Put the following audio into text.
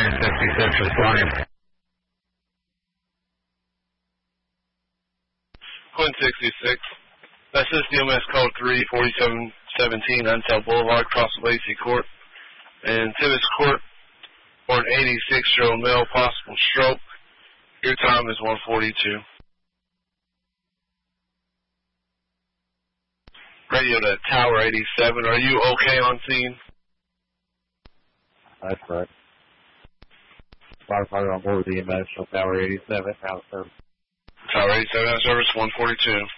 966 responding. Quinn 66. Assist DMS code 34717 Untel Boulevard, across Lacey Court and Tibbetts Court for an 86-year-old male, possible stroke. Your time is 1:42. Radio to Tower 87. Are you okay on scene? That's correct. Firefighter on board with EMS from Tower 87, out of service. Tower 87 out of service, 1:42.